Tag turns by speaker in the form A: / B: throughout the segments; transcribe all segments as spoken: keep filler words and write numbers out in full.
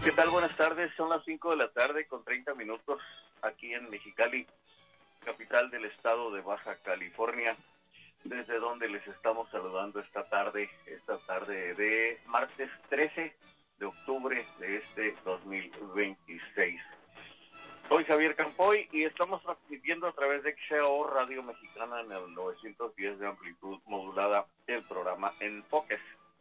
A: ¿Qué tal? Buenas tardes, son las cinco de la tarde con treinta minutos aquí en Mexicali, capital del estado de Baja California, desde donde les estamos saludando esta tarde, esta tarde de martes trece de octubre de este dos mil veintiséis. Soy Javier Campoy y estamos transmitiendo a través de X E O Radio Mexicana en el novecientos diez de amplitud modulada el programa Enfoques,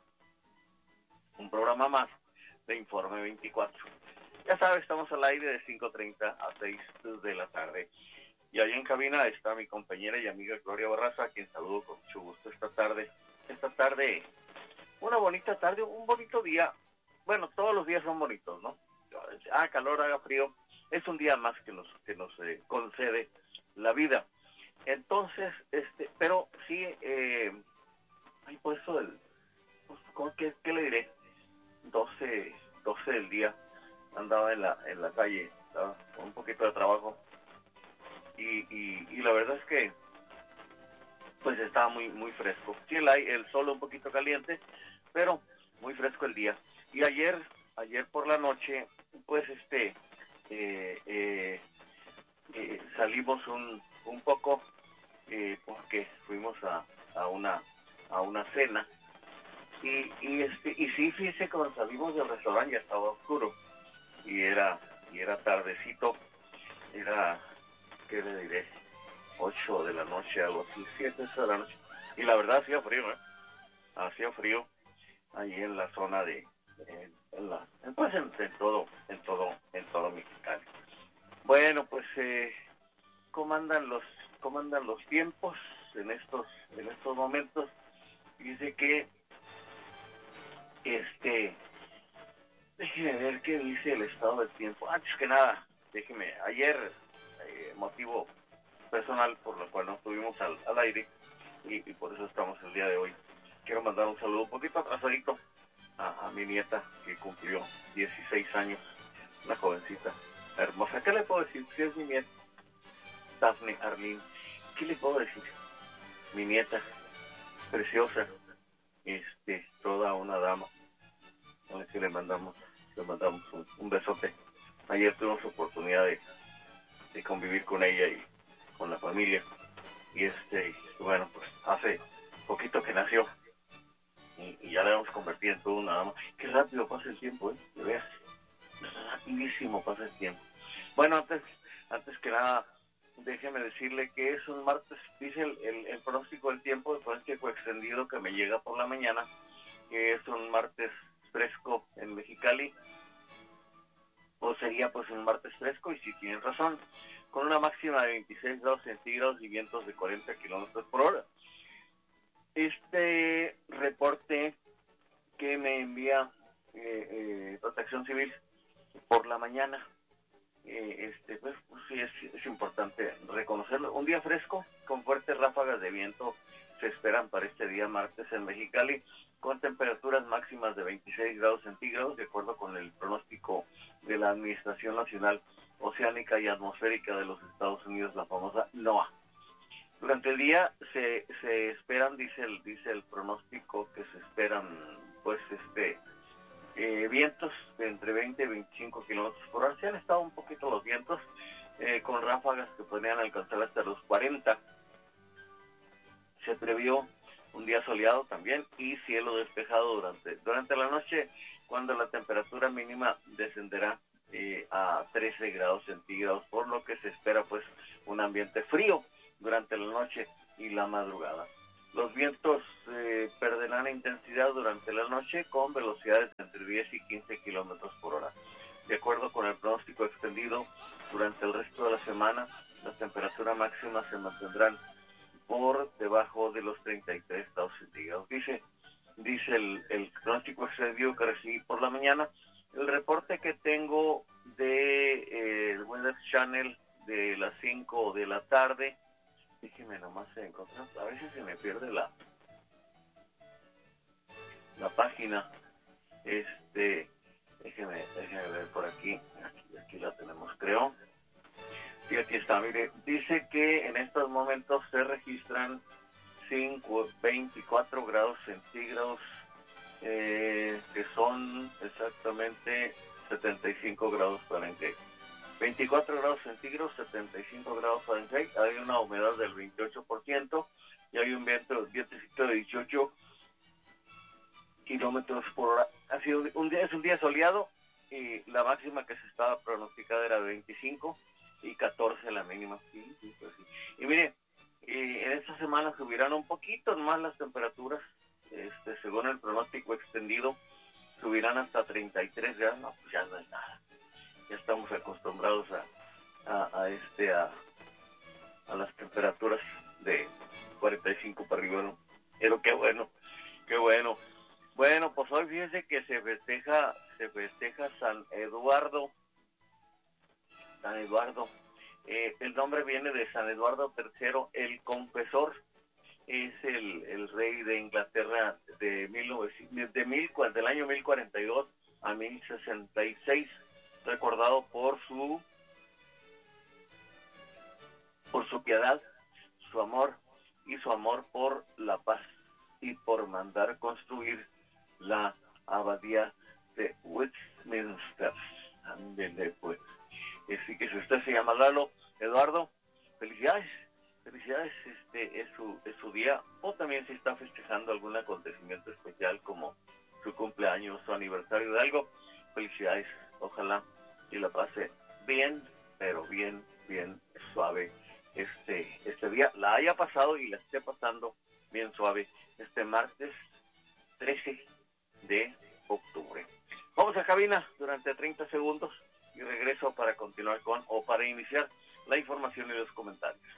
A: un programa más de Informe veinticuatro. Ya sabes, estamos al aire de cinco treinta a seis de la tarde. Y ahí en cabina está mi compañera y amiga Gloria Barraza, a quien saludo con mucho gusto esta tarde. Esta tarde, una bonita tarde, un bonito día. Bueno, todos los días son bonitos, ¿no? Haga calor, haga frío, es un día más que nos que nos eh, concede la vida. Entonces, este, pero sí, eh, ay, por eso el, pues, ¿qué, qué le diré? doce, doce del día, andaba en la en la calle, estaba con un poquito de trabajo y, y, y la verdad es que pues estaba muy muy fresco. Sí, el, el sol un poquito caliente, pero muy fresco el día. Y ayer, ayer por la noche, pues este eh, eh, eh, salimos un, un poco eh, porque fuimos a, a una a una cena. Y, y este y sí, fíjese, cuando salimos del restaurante ya estaba oscuro y era y era tardecito, era, ¿qué le diré? ocho de la noche, algo así, siete de la noche, y la verdad hacía frío, ¿eh? Hacía frío ahí en la zona de, en, en la, pues en, en todo, en todo, en todo Mexicali. Bueno, pues eh, comandan los, comandan los tiempos en estos, en estos momentos. Dice que Este, déjeme ver qué dice el estado del tiempo. Antes que nada, déjeme, ayer, eh, motivo personal por lo cual no estuvimos al, al aire, y, y por eso estamos el día de hoy. Quiero mandar un saludo un poquito atrasadito a, a mi nieta, que cumplió dieciséis años, una jovencita hermosa. ¿Qué le puedo decir? Si es mi nieta, Daphne Arlene, ¿qué le puedo decir? Mi nieta, preciosa, este, toda una dama. A que le mandamos, le mandamos un, un besote. Ayer tuvimos oportunidad de, de convivir con ella y con la familia. Y este, bueno, pues hace poquito que nació y, y ya la hemos convertido en todo una dama. Qué rápido pasa el tiempo, ¿eh? De veras, rapidísimo pasa el tiempo. Bueno, antes, antes que nada, déjeme decirle que es un martes, dice el, el, el pronóstico del tiempo, el pronóstico extendido que me llega por la mañana, que es un martes fresco en Mexicali, o sería pues un martes fresco, y si tienen razón, con una máxima de veintiséis grados centígrados y vientos de cuarenta kilómetros por hora. Este reporte que me envía eh, eh, Protección Civil por la mañana, eh, este pues, pues sí es, es importante reconocerlo. Un día fresco con fuertes ráfagas de viento se esperan para este día martes en Mexicali, con temperaturas máximas de veintiséis grados centígrados, de acuerdo con el pronóstico de la Administración Nacional Oceánica y Atmosférica de los Estados Unidos, la famosa NOAA. Durante el día se, se esperan, dice el, dice el pronóstico, que se esperan pues este eh, vientos de entre veinte y veinticinco kilómetros por hora. Se han estado un poquito los vientos, eh, con ráfagas que podrían alcanzar hasta los cuarenta. Se previó un día soleado también y cielo despejado durante durante la noche, cuando la temperatura mínima descenderá eh, a trece grados centígrados, por lo que se espera pues un ambiente frío durante la noche y la madrugada. Los vientos eh, perderán intensidad durante la noche con velocidades de entre diez y quince kilómetros por hora. De acuerdo con el pronóstico extendido, durante el resto de la semana las temperaturas máximas se mantendrán por debajo de los treinta y tres grados centígrados. Dice, dice el, el pronóstico extendido que recibí por la mañana. El reporte que tengo de eh, el Weather Channel de las cinco de la tarde, déjeme nomás encontrar, a veces se me pierde la la página, este, déjeme, déjeme ver por aquí, aquí, aquí la tenemos, creo. Y aquí está, mire, dice que en estos momentos se registran cinco, veinticuatro grados centígrados, eh, que son exactamente setenta y cinco grados Fahrenheit. veinticuatro grados centígrados, setenta y cinco grados Fahrenheit. Hay una humedad del veintiocho por ciento y hay un viento, vientecito de dieciocho kilómetros por hora. Ha sido un día, es un día soleado y la máxima que se estaba pronosticada era de veinticinco y catorce la mínima. Sí, sí, pues sí. Y mire, eh, en esta semana subirán un poquito más las temperaturas, este, según el pronóstico extendido, subirán hasta treinta y tres grados. No, pues ya no es nada. Ya estamos acostumbrados a, a, a este a, a las temperaturas de cuarenta y cinco para arriba, ¿no? Pero qué bueno, qué bueno. Bueno, pues hoy fíjense que se festeja, se festeja San Eduardo, San Eduardo. Eh, el nombre viene de San Eduardo tercero, el Confesor. Es el, el rey de Inglaterra de mil novecientos, de mil, del año mil cuarenta y dos a mil sesenta y seis, recordado por su por su piedad, su amor y su amor por la paz y por mandar construir la abadía de Westminster. Ándele pues. Así que si usted se llama Lalo Eduardo, felicidades, felicidades, este es su, es su día, o también si está festejando algún acontecimiento especial como su cumpleaños, su aniversario de algo, felicidades, ojalá y la pase bien, pero bien, bien suave este, este día, la haya pasado y la esté pasando bien suave este martes trece de octubre. Vamos a cabina durante treinta segundos y regreso para continuar con, o para iniciar la información y los comentarios.